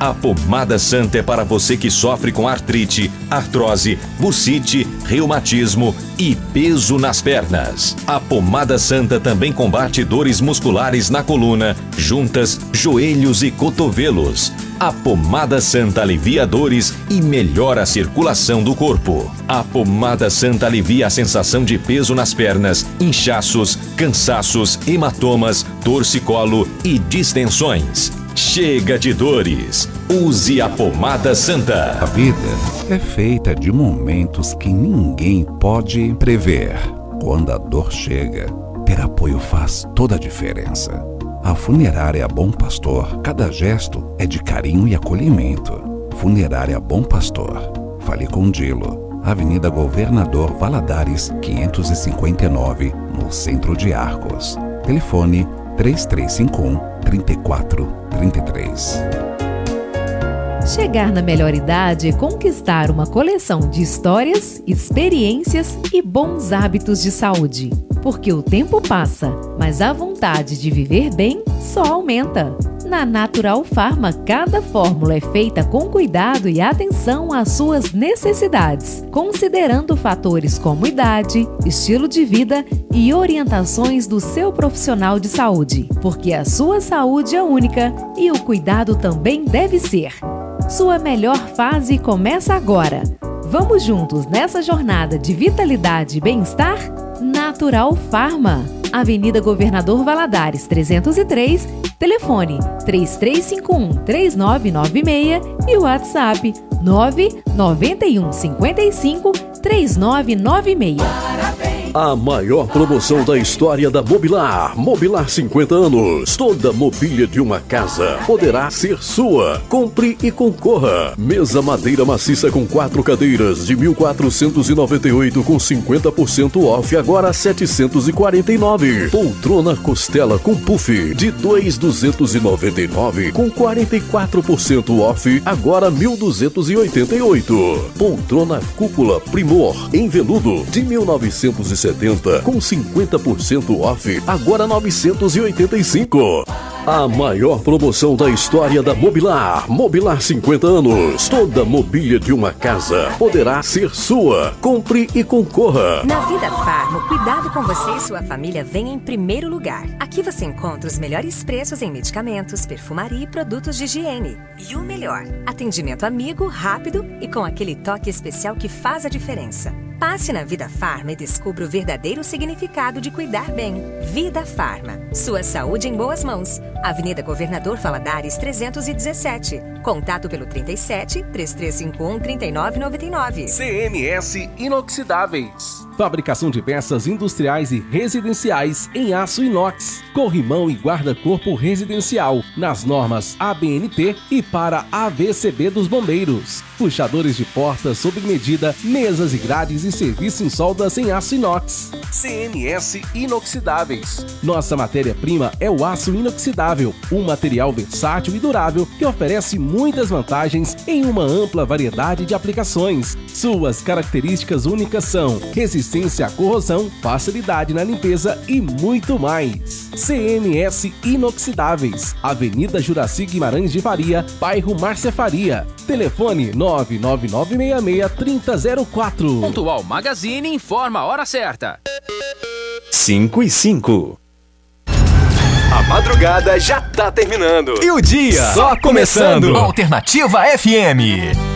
A Pomada Santa é para você que sofre com artrite, artrose, bursite, reumatismo e peso nas pernas. A Pomada Santa também combate dores musculares na coluna, juntas, joelhos e cotovelos. A Pomada Santa alivia dores e melhora a circulação do corpo. A Pomada Santa alivia a sensação de peso nas pernas, inchaços, cansaços, hematomas, torcicolo e distensões. Chega de dores. Use a Pomada Santa. A vida é feita de momentos que ninguém pode prever. Quando a dor chega, ter apoio faz toda a diferença. A Funerária Bom Pastor, cada gesto é de carinho e acolhimento. Funerária Bom Pastor. Fale com Dilo. Avenida Governador Valadares, 559, no centro de Arcos. Telefone 3351-3433. Chegar na melhor idade é conquistar uma coleção de histórias, experiências e bons hábitos de saúde. Porque o tempo passa, mas a vontade de viver bem só aumenta. Na Natural Pharma, cada fórmula é feita com cuidado e atenção às suas necessidades, considerando fatores como idade, estilo de vida e orientações do seu profissional de saúde. Porque a sua saúde é única e o cuidado também deve ser. Sua melhor fase começa agora. Vamos juntos nessa jornada de vitalidade e bem-estar? Natural Pharma, Avenida Governador Valadares, 303, telefone 3351-3996 e WhatsApp 99155-3996. A maior promoção da história da Mobilar. Mobilar 50 anos. Toda mobília de uma casa poderá ser sua. Compre e concorra. Mesa madeira maciça com 4 cadeiras de 1.498 com 50% off, agora 749. Poltrona costela com puff de 2.299 com 44% off, agora 1.288. Poltrona cúpula Primor em veludo de 1970 com 50% off, agora 985. A maior promoção da história da Mobilar. Mobilar 50 anos. Toda mobília de uma casa poderá ser sua. Compre e concorra. Na Vida Farma, o cuidado com você e sua família vem em primeiro lugar. Aqui você encontra os melhores preços em medicamentos, perfumaria e produtos de higiene. E o melhor, atendimento amigo, rápido e com aquele toque especial que faz a diferença. Passe na Vida Farma e descubra o verdadeiro significado de cuidar bem. Vida Farma. Sua saúde em boas mãos. Avenida Governador Valadares 317. Contato pelo 37-3351-3999. CMS Inoxidáveis. Fabricação de peças industriais e residenciais em aço inox. Corrimão e guarda-corpo residencial. Nas normas ABNT e para AVCB dos bombeiros. Puxadores de portas sob medida, mesas e grades e serviço em soldas em aço inox. CMS Inoxidáveis. Nossa matéria-prima é o aço inoxidável, um material versátil e durável que oferece muitas vantagens em uma ampla variedade de aplicações. Suas características únicas são resistência à corrosão, facilidade na limpeza e muito mais. CMS Inoxidáveis, Avenida Juraci Guimarães de Faria, bairro Márcia Faria. Telefone 99966-3004. Pontual Magazine informa a hora certa. 5:05. A madrugada já tá terminando. E o dia só começando. Alternativa FM.